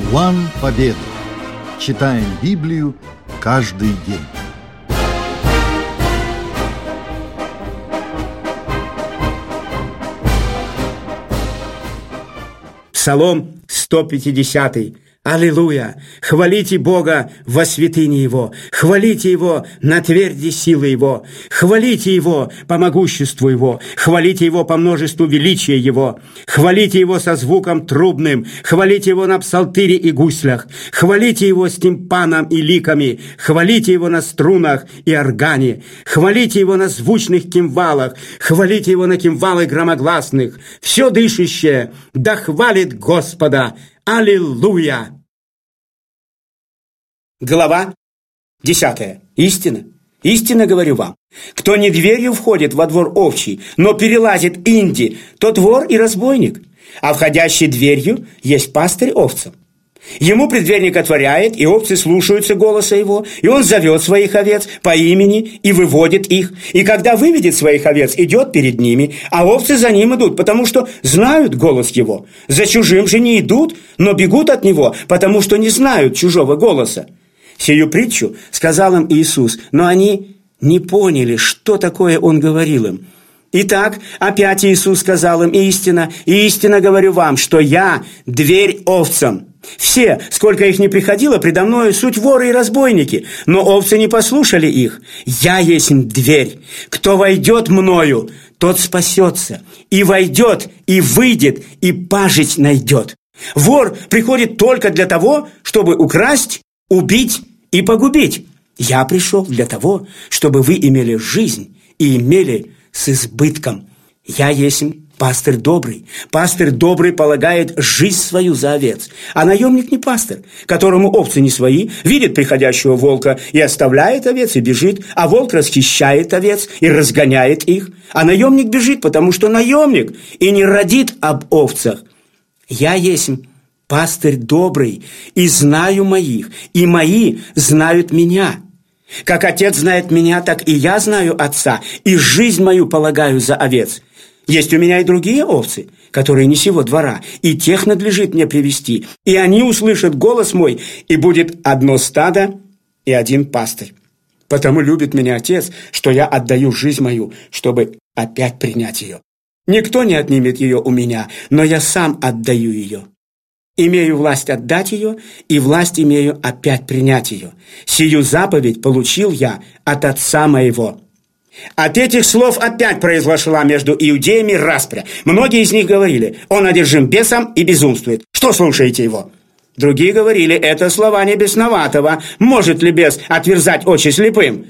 План победы. Читаем Библию каждый день. Псалом 150. Аллилуйя! Хвалите Бога во святыне Его, хвалите Его на тверди силы Его, хвалите Его по могуществу Его, хвалите Его по множеству величия Его, хвалите Его со звуком трубным, хвалите Его на псалтыре и гуслях, хвалите Его с тимпаном и ликами, хвалите Его на струнах и органе, хвалите Его на звучных кимвалах, хвалите Его на кимвалы громогласных. Все дышащее да хвалит Господа. Аллилуйя! Глава 10. Истина. Истинно говорю вам, кто не дверью входит во двор овчий, но перелазит инди, тот вор и разбойник, а входящий дверью есть пастырь овцам. Ему преддверник отворяет, и овцы слушаются голоса его, и он зовет своих овец по имени и выводит их. И когда выведет своих овец, идет перед ними, а овцы за ним идут, потому что знают голос его. За чужим же не идут, но бегут от него, потому что не знают чужого голоса. Сию притчу сказал им Иисус, но они не поняли, что такое он говорил им. Итак, опять Иисус сказал им: истинно говорю вам, что я дверь овцам. Все, сколько их ни приходило предо мною, суть воры и разбойники, но овцы не послушали их. Я есть дверь. Кто войдет мною, тот спасется. И войдет, и выйдет, и пажить найдет. Вор приходит только для того, чтобы украсть, убить и погубить. Я пришел для того, чтобы вы имели жизнь и имели с избытком. Я есть пастырь добрый. Пастырь добрый полагает жизнь свою за овец. А наемник не пастырь, которому овцы не свои, видит приходящего волка и оставляет овец и бежит, а волк расхищает овец и разгоняет их. А наемник бежит, потому что наемник и не родит об овцах. Я есть пастырь добрый, и знаю моих, и мои знают меня. Как отец знает меня, так и я знаю отца, и жизнь мою полагаю за овец. Есть у меня и другие овцы, которые не сего двора, и тех надлежит мне привести, и они услышат голос мой, и будет одно стадо и один пастырь. Потому любит меня Отец, что я отдаю жизнь мою, чтобы опять принять ее. Никто не отнимет ее у меня, но я сам отдаю ее. Имею власть отдать ее, и власть имею опять принять ее. Сию заповедь получил я от Отца моего». От этих слов опять произошла между иудеями распря. Многие из них говорили: он одержим бесом и безумствует. Что слушаете его? Другие говорили: это слова не бесноватого. Может ли бес отверзать очи слепым?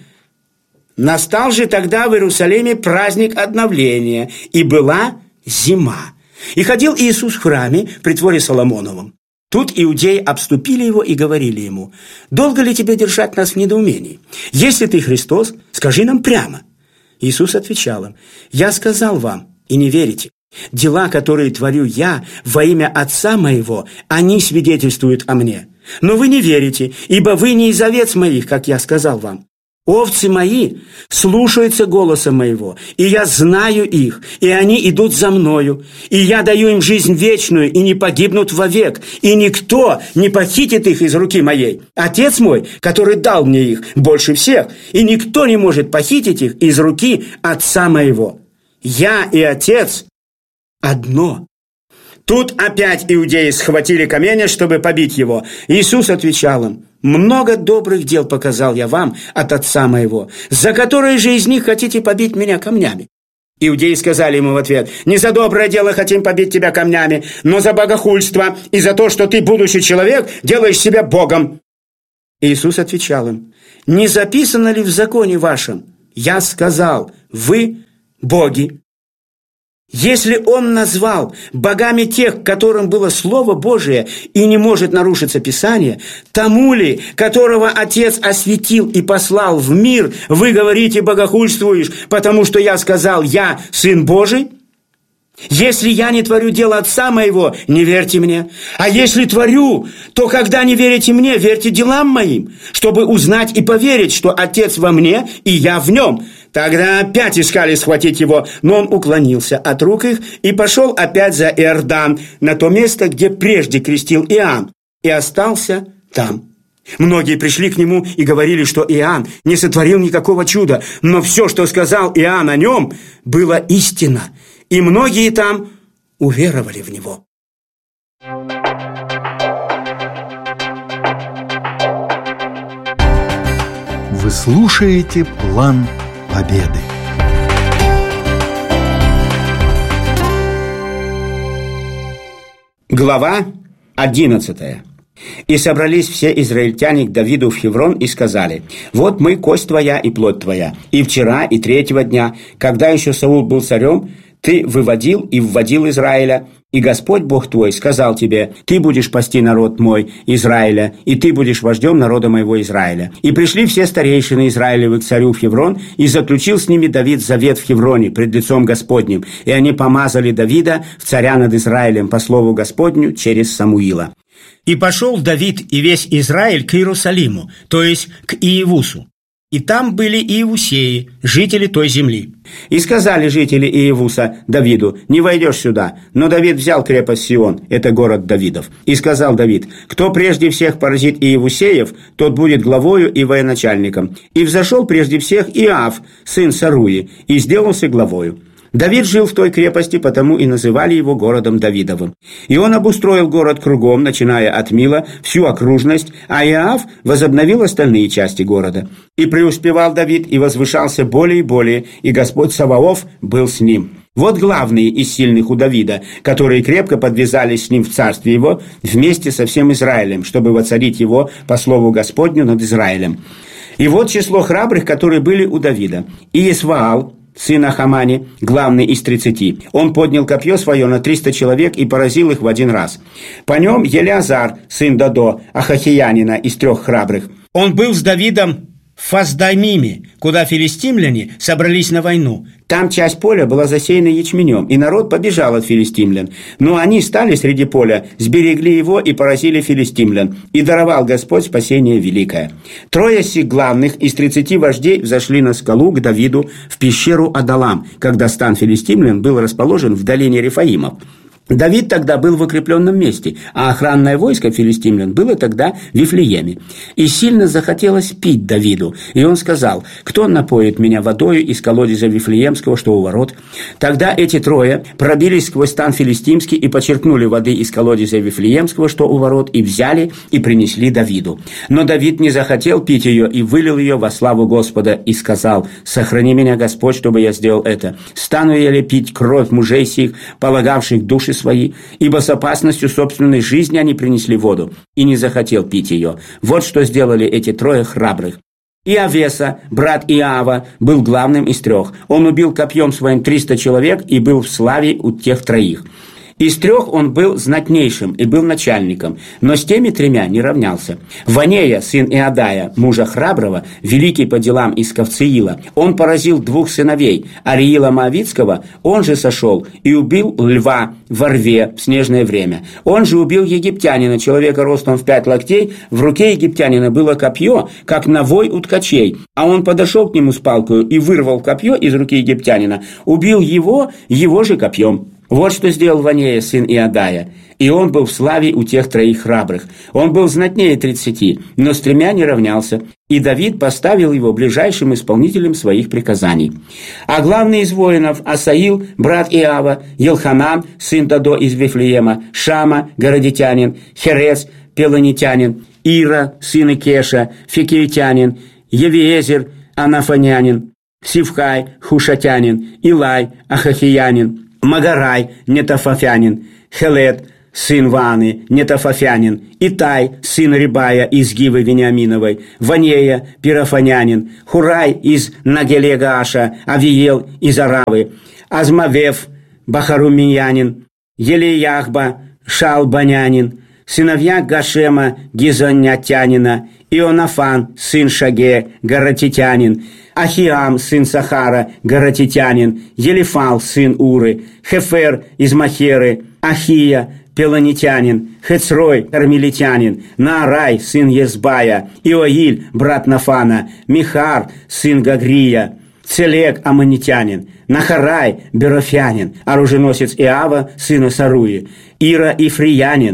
Настал же тогда в Иерусалиме праздник обновления, и была зима. И ходил Иисус в храме при дворе Соломоновом. Тут иудеи обступили его и говорили ему: долго ли тебе держать нас в недоумении? Если ты Христос, скажи нам прямо. Иисус отвечал им: я сказал вам, и не верите. Дела, которые творю я во имя Отца моего, они свидетельствуют о мне. Но вы не верите, ибо вы не из овец моих, как я сказал вам. Овцы мои слушаются голоса моего, и я знаю их, и они идут за мною, и я даю им жизнь вечную, и не погибнут вовек, и никто не похитит их из руки моей. Отец мой, который дал мне их, больше всех, и никто не может похитить их из руки Отца моего. Я и Отец одно». Тут опять иудеи схватили камень, чтобы побить его. Иисус отвечал им: много добрых дел показал я вам от Отца моего, за которые же из них хотите побить меня камнями? Иудеи сказали ему в ответ: не за доброе дело хотим побить тебя камнями, но за богохульство и за то, что ты, будучи человек, делаешь себя Богом. Иисус отвечал им: не записано ли в законе вашем: я сказал, вы боги? Если он назвал богами тех, которым было Слово Божие, и не может нарушиться Писание, тому ли, которого Отец осветил и послал в мир, вы говорите: богохульствуешь, потому что я сказал, я Сын Божий? Если я не творю дело Отца моего, не верьте мне. А если творю, то когда не верите мне, верьте делам моим, чтобы узнать и поверить, что Отец во мне, и я в нем. Тогда опять искали схватить его, но он уклонился от рук их и пошел опять за Иордан, на то место, где прежде крестил Иоанн. и остался там. Многие пришли к нему и говорили, что Иоанн не сотворил никакого чуда, но все, что сказал Иоанн о нем, было истина, и многие там уверовали в него. Вы слушаете «План Победы». Глава 11. «И собрались все израильтяне к Давиду в Хеврон и сказали: вот мы, кость твоя и плоть твоя. И вчера, и третьего дня, когда еще Саул был царем, ты выводил и вводил Израиля, и Господь Бог твой сказал тебе: ты будешь пасти народ мой Израиля, и ты будешь вождем народа моего Израиля. И пришли все старейшины Израилевы к царю в Хеврон, и заключил с ними Давид завет в Хевроне пред лицом Господним, и они помазали Давида в царя над Израилем по слову Господню через Самуила. И пошел Давид и весь Израиль к Иерусалиму, то есть к Иевусу. И там были иевусеи, жители той земли. И сказали жители Иевуса Давиду: не войдешь сюда. Но Давид взял крепость Сион, это город Давидов. И сказал Давид: кто прежде всех поразит иевусеев, тот будет главою и военачальником. И взошел прежде всех Иав, сын Саруи, и сделался главою. Давид жил в той крепости, потому и называли его городом Давидовым. И он обустроил город кругом, начиная от Мила, всю окружность, а Иав возобновил остальные части города. И преуспевал Давид, и возвышался более и более, и Господь Саваоф был с ним. Вот главные из сильных у Давида, которые крепко подвязались с ним в царстве его, вместе со всем Израилем, чтобы воцарить его по слову Господню над Израилем. И вот число храбрых, которые были у Давида. Иесваал, сын Ахамани, главный из 30. Он поднял копье свое на 300 человек и поразил их в один раз. По нем Елеазар, сын Додо, Ахахиянина, из 3 храбрых. Он был с Давидом в Фасдамиме, куда филистимляне собрались на войну. Там часть поля была засеяна ячменем, и народ побежал от филистимлян. Но они стали среди поля, сберегли его и поразили филистимлян. И даровал Господь спасение великое. 3 сих главных из 30 вождей взошли на скалу к Давиду в пещеру Адалам, когда стан филистимлян был расположен в долине Рефаимов. Давид тогда был в укрепленном месте, а охранное войско филистимлян было тогда в Вифлееме. И сильно захотелось пить Давиду, и он сказал: кто напоит меня водою из колодезя Вифлеемского, что у ворот? Тогда эти 3 пробились сквозь стан филистимский и почерпнули воды из колодезя Вифлеемского, что у ворот, и взяли и принесли Давиду. Но Давид не захотел пить ее и вылил ее во славу Господа, и сказал: сохрани меня, Господь, чтобы я сделал это. Стану я ли пить кровь мужей сих, полагавших души свои, ибо с опасностью собственной жизни они принесли воду, и не захотел пить ее. Вот что сделали эти 3 храбрых. Иавеса, брат Иава, был главным из 3. Он убил копьем своим 300 человек и был в славе у тех 3. Из 3 он был знатнейшим и был начальником, но с теми 3 не равнялся. Ванея, сын Иадая, мужа храброго, великий по делам из Кавциила, он поразил 2 сыновей, Ариила Моавитского, он же сошел и убил льва во рве в снежное время. Он же убил египтянина, человека ростом в 5 локтей, в руке египтянина было копье, как навой у ткачей, а он подошел к нему с палкою и вырвал копье из руки египтянина, убил его же копьем. Вот что сделал Ванея, сын Иадая. И он был в славе у тех 3 храбрых. Он был знатнее 30, но с 3 не равнялся. И Давид поставил его ближайшим исполнителем своих приказаний. А главный из воинов — Асаил, брат Иава, Елханан, сын Додо из Вифлеема, Шама, городитянин, Херес, пелонитянин, Ира, сын Икеша, фикейтянин, Евиезер, анафонянин, Сивхай, хушатянин, Илай, ахахиянин, Магарай, нетофафянин, Хелет, сын Ваны, нетофафянин, Итай, сын Рибая из Гивы Вениаминовой, Ванея, пирафанянин, Хурай из Нагелегааша, Авиел из Аравы, Азмавев, Бахарумиянин, Елеяхба, Шалбанянин, сыновья Гашема, Гизонятянина, Ионафан, сын Шаге, Гаратитянин, Ахиам, сын Сахара, Гаратитянин, Елифал, сын Уры, Хефер из Махеры, Ахия, пелонитянин, Хецрой, кармелитянин, Наарай, сын Езбая, Иоиль, брат Нафана, Михар, сын Гагрия, Целек, аммонитянин, Нахарай, берофянин, оруженосец Иава, сына Саруи, Ира, ифриянин,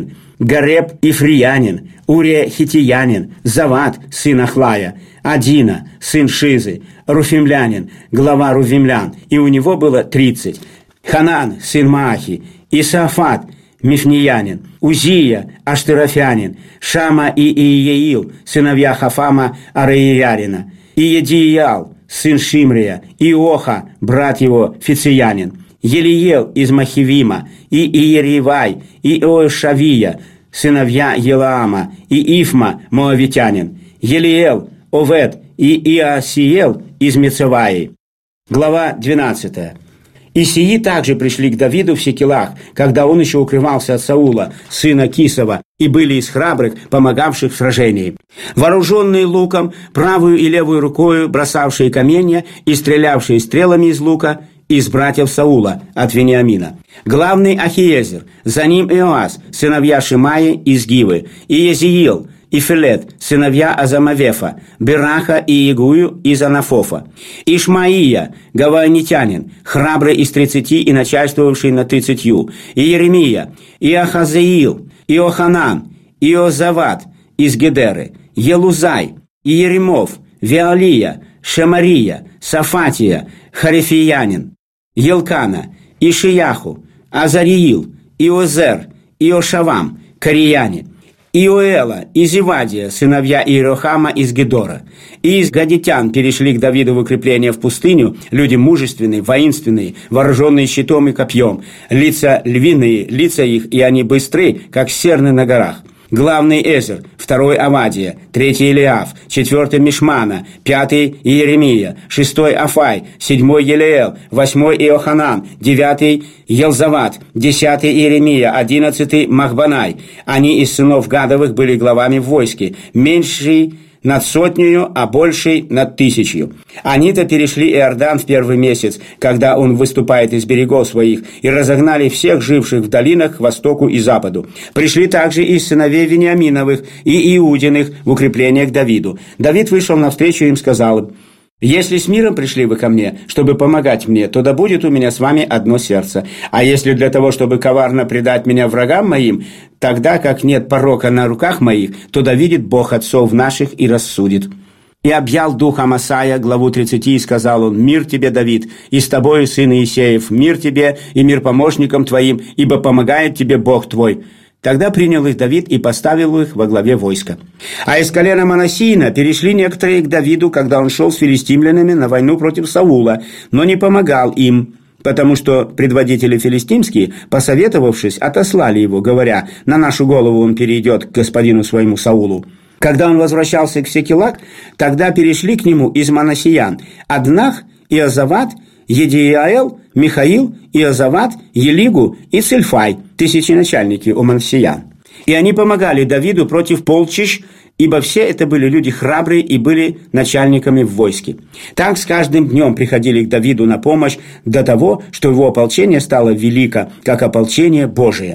Гареб Ифриянин, Урия Хитиянин, Завад, сын Ахлая, Адина, сын Шизы, Руфимлянин, глава Рувимлян, и у него было 30. Ханан, сын Маахи, Исаафат, Мифниянин, Узия, Аштерафянин, Шама и Иеил, сыновья Хафама Араиярина, Иедиял, сын Шимрия, Иоха, брат его, Фициянин, Елиел из Махивима, и Иеривай, и Иошавия, сыновья Елаама, и Ифма, моавитянин, Елиел, Овед и Иосиел из Мецаваи. Глава 12. И сии также пришли к Давиду в Секелах, когда он еще укрывался от Саула, сына Кисова, и были из храбрых, помогавших в сражении. Вооруженные луком, правую и левую рукою, бросавшие каменья и стрелявшие стрелами из лука, из братьев Саула от Вениамина. Главный Ахиезер, за ним Иоас, сыновья Шимаи из Гивы, и Езиил, и Филет, сыновья Азамавефа, Бераха и Игую из Анафофа, Ишмаия, гаваонитянин, храбрый из 30 и начальствовавший над 30, и Еремия, и Ахазеил, и Оханан, и Озават из Гедеры, Елузай, и Еремов, Веалия, Шемария, Сафатия, Харифиянин, Елкана, Ишияху, Азариил, Иозер, Иошавам, Карияне, Иоэла и Зевадия, сыновья Иерохама из Гедора. И из гадитян перешли к Давиду в укрепление в пустыню люди мужественные, воинственные, вооруженные щитом и копьем, лица львиные, лица их, и они быстры, как серны на горах. Главный Эзер, второй Авадия, третий Илиаф, четвертый Мишмана, пятый Иеремия, шестой Афай, седьмой Елеэл, восьмой Иоханан, девятый Елзават, 10 Иеремия, 11 Махбанай. Они из сынов Гадовых были главами в войске, меньший над 100, а больший над 1000. Они-то перешли Иордан в первый месяц, когда он выступает из берегов своих, и разогнали всех живших в долинах к востоку и западу. Пришли также из сыновей Вениаминовых и Иудиных в укрепление к Давиду. Давид вышел навстречу им, сказал им: «Если с миром пришли вы ко мне, чтобы помогать мне, то да будет у меня с вами одно сердце. А если для того, чтобы коварно предать меня врагам моим, тогда как нет порока на руках моих, то да видит Бог отцов наших и рассудит». И объял дух Амасая, главу 30, и сказал он: «Мир тебе, Давид, и с тобою, сын Иисеев, мир тебе и мир помощникам твоим, ибо помогает тебе Бог твой». Тогда принял их Давид и поставил их во главе войска. А из колена Манассиина перешли некоторые к Давиду, когда он шел с филистимлянами на войну против Саула, но не помогал им, потому что предводители филистимские, посоветовавшись, отослали его, говоря: «На нашу голову он перейдет к господину своему Саулу». Когда он возвращался к Секелак, тогда перешли к нему из Манассиян Аднах, Иозават, Едиаэл, Михаил, Иозават, Елигу и Цильфай, тысяченачальники у Манассиян. И они помогали Давиду против полчищ, ибо все это были люди храбрые и были начальниками в войске. Так с каждым днем приходили к Давиду на помощь до того, что его ополчение стало велико, как ополчение Божие.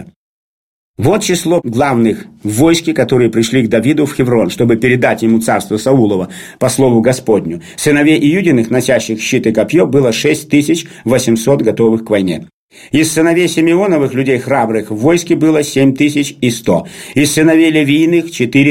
Вот число главных в войске, которые пришли к Давиду в Хеврон, чтобы передать ему царство Саулова по слову Господню. Сыновей Иудиных, носящих щит и копье, было 6800 готовых к войне. Из сыновей Симеоновых, людей храбрых, в войске было 7100. Из сыновей Левийных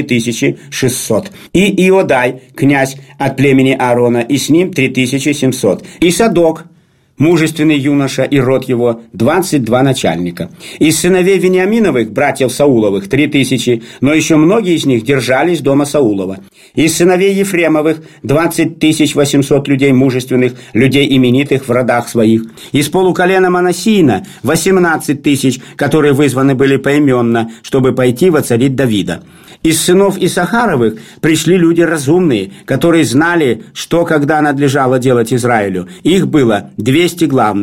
4600. И Иодай, князь от племени Аарона, и с ним 3700. И Садок, мужественный юноша, и род его 22 начальника. Из сыновей Вениаминовых, братьев Сауловых, 3000, но еще многие из них держались дома Саулова. Из сыновей Ефремовых 20 800 людей мужественных, людей именитых в родах своих. Из полуколена Манассиина 18 000, которые вызваны были поименно, чтобы пойти воцарить Давида. Из сынов Исахаровых пришли люди разумные, которые знали, что когда надлежало делать Израилю. Их было 200 главных.